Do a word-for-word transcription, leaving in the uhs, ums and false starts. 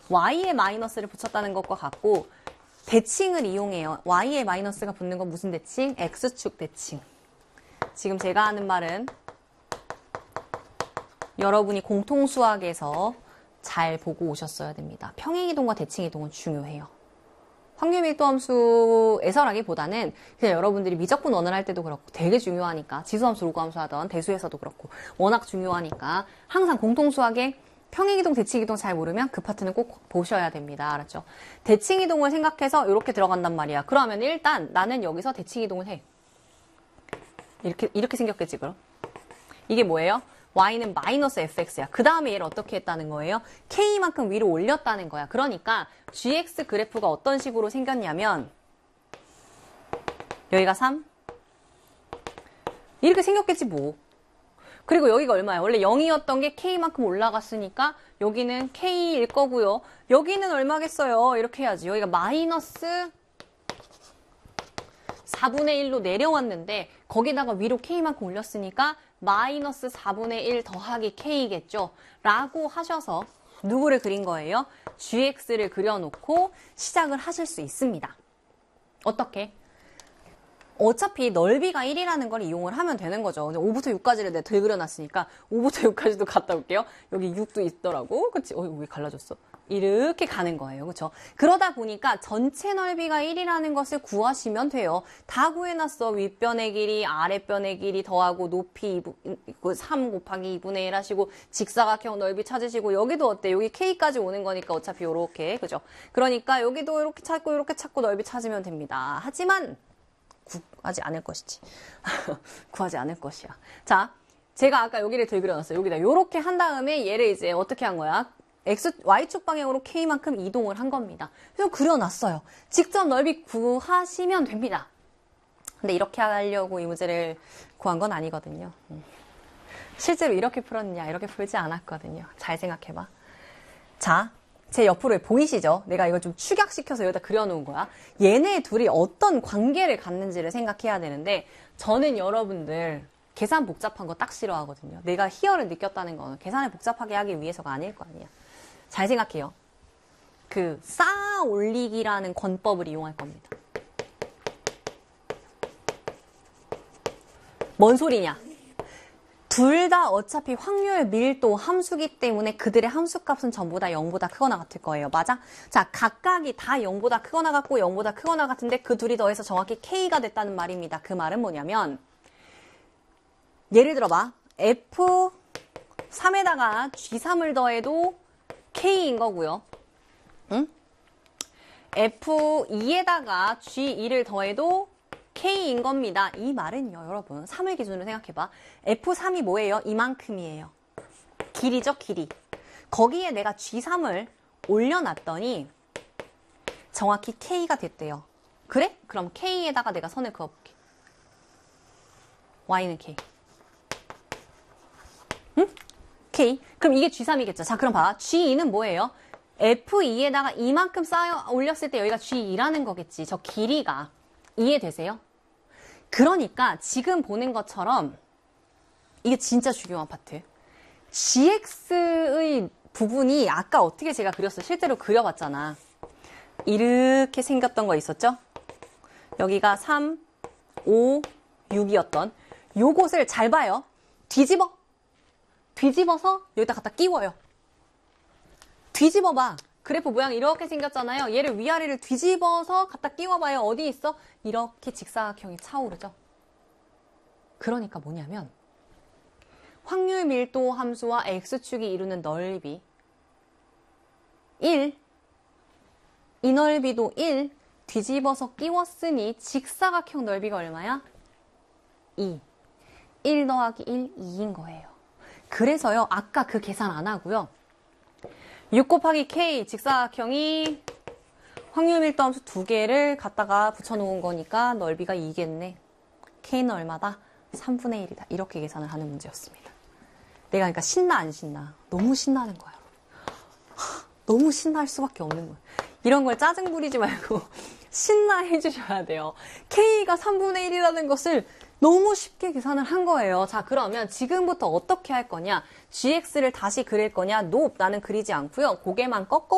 y에 마이너스를 붙였다는 것과 같고 대칭을 이용해요. y에 마이너스가 붙는 건 무슨 대칭? x축 대칭. 지금 제가 하는 말은 여러분이 공통수학에서 잘 보고 오셨어야 됩니다. 평행이동과 대칭이동은 중요해요. 확률밀도함수에서라기보다는 그냥 여러분들이 미적분 원을 할 때도 그렇고 되게 중요하니까 지수함수, 로그함수 하던 대수에서도 그렇고 워낙 중요하니까 항상 공통수학에 평행이동, 대칭이동 잘 모르면 그 파트는 꼭 보셔야 됩니다. 알았죠? 대칭이동을 생각해서 이렇게 들어간단 말이야. 그러면 일단 나는 여기서 대칭이동을 해. 이렇게 이렇게 생겼겠지 그럼? 이게 뭐예요? y는 마이너스 fx야. 그 다음에 얘를 어떻게 했다는 거예요? k만큼 위로 올렸다는 거야. 그러니까 gx 그래프가 어떤 식으로 생겼냐면 여기가 삼 이렇게 생겼겠지 뭐. 그리고 여기가 얼마야? 원래 영이었던 게 k만큼 올라갔으니까 여기는 k일 거고요. 여기는 얼마겠어요? 이렇게 해야지. 여기가 마이너스 사분의 일로 내려왔는데 거기다가 위로 k만큼 올렸으니까 마이너스 사분의 일 더하기 k겠죠? 라고 하셔서 누구를 그린 거예요? gx를 그려놓고 시작을 하실 수 있습니다. 어떻게? 어차피 넓이가 일이라는 걸 이용을 하면 되는 거죠. 오부터 육까지를 내가 덜 그려놨으니까 오부터 육까지도 갔다 올게요. 여기 육도 있더라고. 그치? 어, 왜 갈라졌어? 이렇게 가는 거예요. 그쵸? 그러다 보니까 전체 넓이가 일이라는 것을 구하시면 돼요. 다 구해놨어. 윗변의 길이, 아랫변의 길이 더하고 높이 삼 곱하기 이분의 일 하시고 직사각형 넓이 찾으시고 여기도 어때? 여기 K까지 오는 거니까 어차피 요렇게. 그죠? 그러니까 여기도 이렇게 찾고 이렇게 찾고 넓이 찾으면 됩니다. 하지만 구하지 않을 것이지. 구하지 않을 것이야. 자, 제가 아까 여기를 덜 그려놨어요. 여기다 요렇게 한 다음에 얘를 이제 어떻게 한 거야? X, Y축 방향으로 K만큼 이동을 한 겁니다. 그래서 그려놨어요. 직접 넓이 구하시면 됩니다. 근데 이렇게 하려고 이 문제를 구한 건 아니거든요. 실제로 이렇게 풀었느냐? 이렇게 풀지 않았거든요. 잘 생각해봐. 자, 제 옆으로 보이시죠? 내가 이걸 좀 축약시켜서 여기다 그려놓은 거야. 얘네 둘이 어떤 관계를 갖는지를 생각해야 되는데 저는 여러분들 계산 복잡한 거 딱 싫어하거든요. 내가 희열을 느꼈다는 거는 계산을 복잡하게 하기 위해서가 아닐 거 아니야. 잘 생각해요. 그 쌓아 올리기라는 권법을 이용할 겁니다. 뭔 소리냐? 둘 다 어차피 확률 밀도 함수기 때문에 그들의 함수값은 전부 다 영보다 크거나 같을 거예요. 맞아? 자, 각각이 다 영보다 크거나 같고 영보다 크거나 같은데 그 둘이 더해서 정확히 K가 됐다는 말입니다. 그 말은 뭐냐면 예를 들어봐. 에프 삼에다가 지 삼을 더해도 K인 거고요. 응? 에프 이에다가 지 이를 더해도 K인 겁니다. 이 말은요, 여러분. 삼을 기준으로 생각해봐. 에프 삼이 뭐예요? 이만큼이에요. 길이죠, 길이. 거기에 내가 지 삼을 올려놨더니 정확히 K가 됐대요. 그래? 그럼 K에다가 내가 선을 그어볼게. Y는 K. 응? K. 그럼 이게 지 삼이겠죠. 자, 그럼 봐. 지 이는 뭐예요? 에프 이에다가 이만큼 쌓여 올렸을 때 여기가 지 이라는 거겠지. 저 길이가. 이해되세요? 그러니까 지금 보는 것처럼 이게 진짜 중요한 파트. 지엑스의 부분이 아까 어떻게 제가 그렸어? 실제로 그려봤잖아. 이렇게 생겼던 거 있었죠? 여기가 삼, 오, 육이었던 요것을 잘 봐요. 뒤집어. 뒤집어서 여기다 갖다 끼워요. 뒤집어봐. 그래프 모양이 이렇게 생겼잖아요. 얘를 위아래를 뒤집어서 갖다 끼워봐요. 어디 있어? 이렇게 직사각형이 차오르죠. 그러니까 뭐냐면 확률 밀도 함수와 X축이 이루는 넓이 일, 이 넓이도 일, 뒤집어서 끼웠으니 직사각형 넓이가 얼마야? 이. 일 더하기 일, 이인 거예요. 그래서요, 아까 그 계산 안 하고요. 육 곱하기 K 직사각형이 확률 밀도 함수 두 개를 갖다가 붙여놓은 거니까 넓이가 이겠네. K는 얼마다? 삼분의 일이다. 이렇게 계산을 하는 문제였습니다. 내가 그러니까 신나 안 신나? 너무 신나는 거야. 너무 신날 수밖에 없는 거야. 이런 걸 짜증 부리지 말고 신나해 주셔야 돼요. K가 삼분의 일이라는 것을 너무 쉽게 계산을 한 거예요. 자, 그러면 지금부터 어떻게 할 거냐? 지엑스를 다시 그릴 거냐? 노, 나는 그리지 않고요. 고개만 꺾어